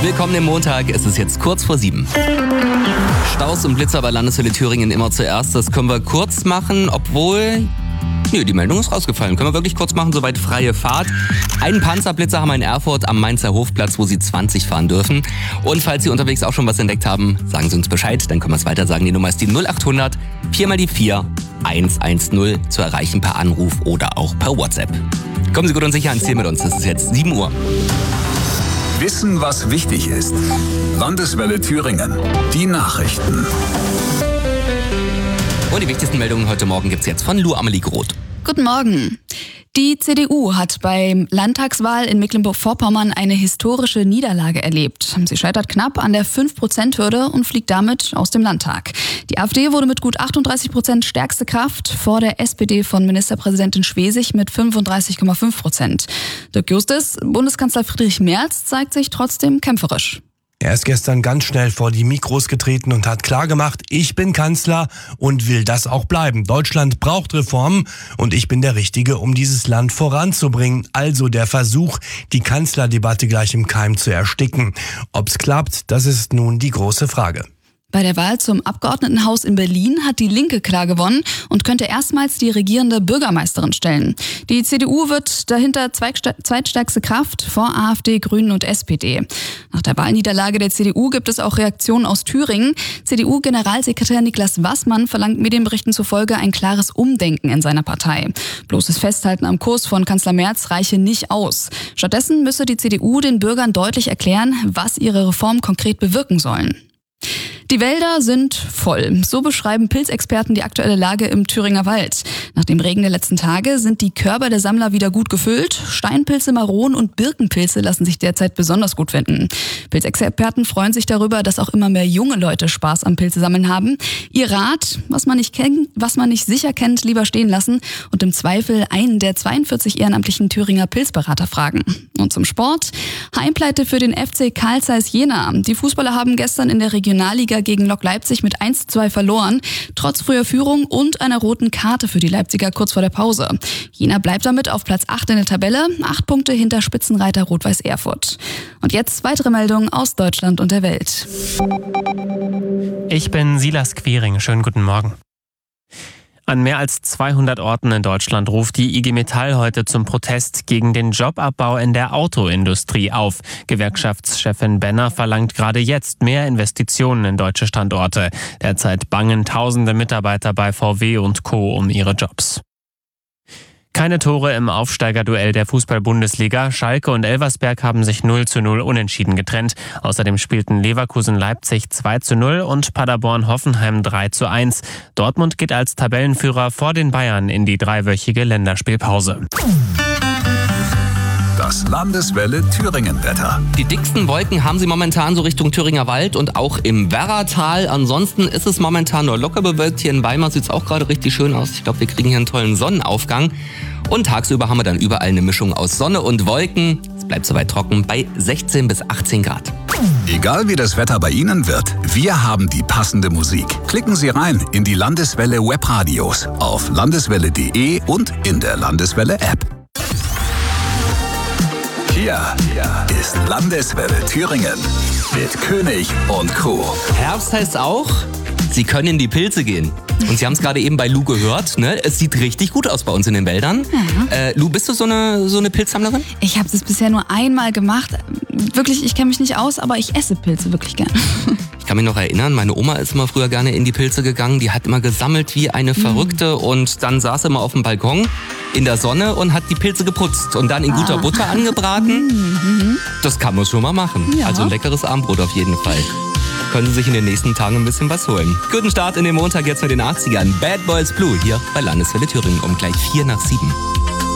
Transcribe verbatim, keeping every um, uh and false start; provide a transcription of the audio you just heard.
Willkommen im Montag, es ist jetzt kurz vor sieben. Staus und Blitzer bei Landeswelle Thüringen immer zuerst, das können wir kurz machen, obwohl... Nö, die Meldung ist rausgefallen. Können wir wirklich kurz machen, soweit freie Fahrt. Einen Panzerblitzer haben wir in Erfurt am Mainzer Hofplatz, wo Sie zwanzig fahren dürfen. Und falls Sie unterwegs auch schon was entdeckt haben, sagen Sie uns Bescheid, dann können wir es weiter sagen. Die Nummer ist die null acht hundert vier mal die vier eins eins null zu erreichen per Anruf oder auch per WhatsApp. Kommen Sie gut und sicher ans Ziel mit uns, es ist jetzt sieben Uhr. Wissen, was wichtig ist. Landeswelle Thüringen. Die Nachrichten. Und die wichtigsten Meldungen heute Morgen gibt's jetzt von Lu Amelie Groth. Guten Morgen. Die C D U hat bei Landtagswahl in Mecklenburg-Vorpommern eine historische Niederlage erlebt. Sie scheitert knapp an der fünf Prozent Hürde und fliegt damit aus dem Landtag. Die AfD wurde mit gut achtunddreißig Prozent stärkste Kraft vor der S P D von Ministerpräsidentin Schwesig mit fünfunddreißig Komma fünf Prozent. Dirk Justus, Bundeskanzler Friedrich Merz, zeigt sich trotzdem kämpferisch. Er ist gestern ganz schnell vor die Mikros getreten und hat klargemacht, ich bin Kanzler und will das auch bleiben. Deutschland braucht Reformen und ich bin der Richtige, um dieses Land voranzubringen. Also der Versuch, die Kanzlerdebatte gleich im Keim zu ersticken. Ob's klappt, das ist nun die große Frage. Bei der Wahl zum Abgeordnetenhaus in Berlin hat die Linke klar gewonnen und könnte erstmals die regierende Bürgermeisterin stellen. Die C D U wird dahinter zweitstärkste Kraft vor AfD, Grünen und S P D. Nach der Wahlniederlage der C D U gibt es auch Reaktionen aus Thüringen. C D U-Generalsekretär Niklas Wassmann verlangt Medienberichten zufolge ein klares Umdenken in seiner Partei. Bloßes Festhalten am Kurs von Kanzler Merz reiche nicht aus. Stattdessen müsse die C D U den Bürgern deutlich erklären, was ihre Reformen konkret bewirken sollen. Die Wälder sind voll. So beschreiben Pilzexperten die aktuelle Lage im Thüringer Wald. Nach dem Regen der letzten Tage sind die Körbe der Sammler wieder gut gefüllt. Steinpilze, Maronen und Birkenpilze lassen sich derzeit besonders gut finden. Pilzexperten freuen sich darüber, dass auch immer mehr junge Leute Spaß am Pilzesammeln haben. Ihr Rat, was man nicht kennt, was man nicht sicher kennt, lieber stehen lassen und im Zweifel einen der zweiundvierzig ehrenamtlichen Thüringer Pilzberater fragen. Und zum Sport. Heimpleite für den F C Carl Zeiss Jena. Die Fußballer haben gestern in der Regionalliga gegen Lok Leipzig mit eins zu zwei verloren, trotz früher Führung und einer roten Karte für die Leipziger kurz vor der Pause. Jena bleibt damit auf Platz acht in der Tabelle, acht Punkte hinter Spitzenreiter Rot-Weiß Erfurt. Und jetzt weitere Meldungen aus Deutschland und der Welt. Ich bin Silas Quiring, schönen guten Morgen. An mehr als zweihundert Orten in Deutschland ruft die I G Metall heute zum Protest gegen den Jobabbau in der Autoindustrie auf. Gewerkschaftschefin Benner verlangt gerade jetzt mehr Investitionen in deutsche Standorte. Derzeit bangen tausende Mitarbeiter bei V W und Co. um ihre Jobs. Keine Tore im Aufsteigerduell der Fußball-Bundesliga. Schalke und Elversberg haben sich null zu null unentschieden getrennt. Außerdem spielten Leverkusen-Leipzig zwei zu null und Paderborn-Hoffenheim drei zu eins. Dortmund geht als Tabellenführer vor den Bayern in die dreiwöchige Länderspielpause. Das Landeswelle Thüringen-Wetter. Die dicksten Wolken haben Sie momentan so Richtung Thüringer Wald und auch im Werratal. Ansonsten ist es momentan nur locker bewölkt. Hier in Weimar sieht es auch gerade richtig schön aus. Ich glaube, wir kriegen hier einen tollen Sonnenaufgang. Und tagsüber haben wir dann überall eine Mischung aus Sonne und Wolken. Es bleibt soweit trocken bei sechzehn bis achtzehn Grad. Egal wie das Wetter bei Ihnen wird, wir haben die passende Musik. Klicken Sie rein in die Landeswelle Webradios auf landeswelle punkt de und in der Landeswelle App. Hier ist Landeswelle Thüringen mit König und Co. Herbst heißt auch, Sie können in die Pilze gehen. Und Sie haben es gerade eben bei Lu gehört, ne? Es sieht richtig gut aus bei uns in den Wäldern. Ja. Äh, Lu, bist du so eine, so eine Pilzsammlerin? Ich habe das bisher nur einmal gemacht. Wirklich, ich kenne mich nicht aus, aber ich esse Pilze wirklich gerne. Ich kann mich noch erinnern, meine Oma ist immer früher gerne in die Pilze gegangen. Die hat immer gesammelt wie eine Verrückte mm. und dann saß sie immer auf dem Balkon in der Sonne und hat die Pilze geputzt und dann in guter ah. Butter angebraten. Mm-hmm. Das kann man schon mal machen. Ja. Also ein leckeres Abendbrot auf jeden Fall. Können Sie sich in den nächsten Tagen ein bisschen was holen. Guten Start in den Montag jetzt mit den achtzigern. Bad Boys Blue hier bei Landeswelle Thüringen um gleich vier nach sieben.